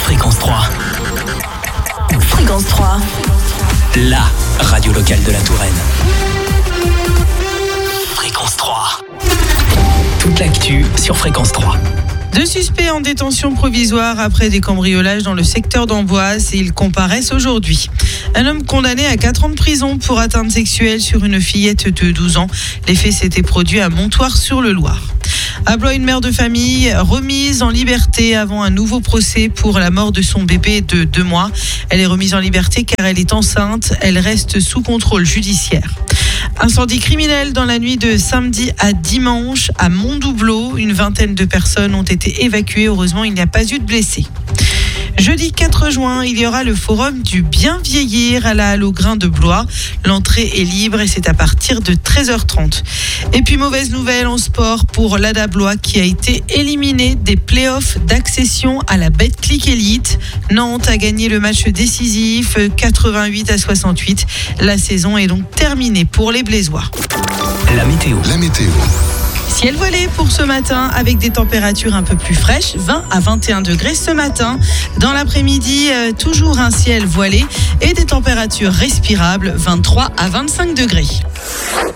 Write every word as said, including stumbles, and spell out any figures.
Fréquence trois. Fréquence trois. La radio locale de la Touraine. Fréquence trois. Toute l'actu sur Fréquence trois. Deux suspects en détention provisoire après des cambriolages dans le secteur d'Amboise et ils comparaissent aujourd'hui. Un homme condamné à quatre ans de prison pour atteinte sexuelle sur une fillette de douze ans. Les faits s'étaient produits à Montoire-sur-le-Loir. À Blois, une mère de famille remise en liberté avant un nouveau procès pour la mort de son bébé de deux mois. Elle est remise en liberté car elle est enceinte. Elle reste sous contrôle judiciaire. Incendie criminel dans la nuit de samedi à dimanche à Montdoubleau. Une vingtaine de personnes ont été évacuées. Heureusement, il n'y a pas eu de blessés. Jeudi quatre juin, il y aura le forum du bien vieillir à la Halle aux Grains de Blois. L'entrée est libre et c'est à partir de treize heures trente. Et puis mauvaise nouvelle en sport pour l'A D A Blois qui a été éliminé des playoffs d'accession à la Betclic Elite. Nantes a gagné le match décisif quatre-vingt-huit à soixante-huit. La saison est donc terminée pour les Blésois. La météo. La météo. Ciel voilé pour ce matin avec des températures un peu plus fraîches, vingt à vingt et un degrés ce matin. Dans l'après-midi, euh, toujours un ciel voilé et des températures respirables, vingt-trois à vingt-cinq degrés.